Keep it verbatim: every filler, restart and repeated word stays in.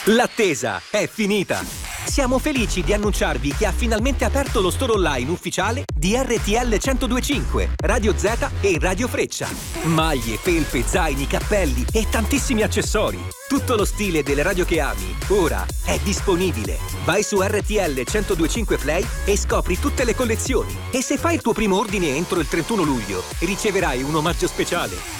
L'attesa è finita! Siamo felici di annunciarvi che ha finalmente aperto lo store online ufficiale di R T L centodue e cinque, Radio Z e Radio Freccia. Maglie, felpe, zaini, cappelli e tantissimi accessori. Tutto lo stile delle radio che ami, ora è disponibile. Vai su R T L centodue e cinque Play e scopri tutte le collezioni. E se fai il tuo primo ordine entro il trentuno luglio, riceverai un omaggio speciale.